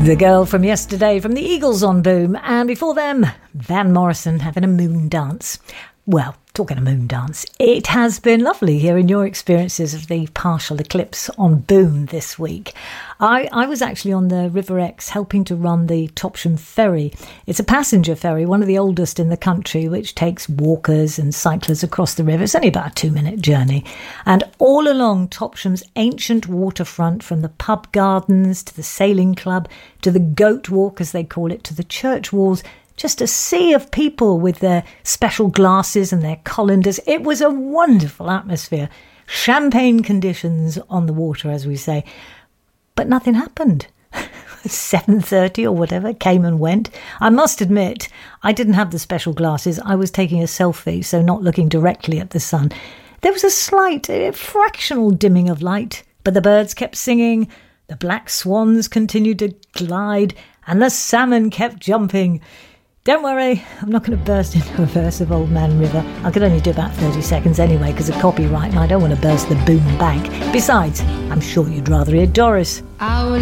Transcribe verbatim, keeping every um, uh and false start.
The Girl from Yesterday from the Eagles on Boom, and before them, Van Morrison having a moon dance. Well, talking of moon dance, it has been lovely hearing your experiences of the partial eclipse on Boom this week. I, I was actually on the River Exe helping to run the Topsham Ferry. It's a passenger ferry, one of the oldest in the country, which takes walkers and cyclists across the river. It's only about a two-minute journey. And all along Topsham's ancient waterfront, from the pub gardens to the sailing club to the goat walk, as they call it, to the church walls, just a sea of people with their special glasses and their colanders. It was a wonderful atmosphere. Champagne conditions on the water, as we say. But nothing happened. seven thirty or whatever came and went. I must admit, I didn't have the special glasses. I was taking a selfie, so not looking directly at the sun. There was a slight, a fractional dimming of light, but the birds kept singing, the black swans continued to glide, and the salmon kept jumping. Don't worry, I'm not going to burst into a verse of Old Man River. I could only do about thirty seconds anyway because of copyright, and I don't want to burst the Boom bank. Besides, I'm sure you'd rather hear Doris. Our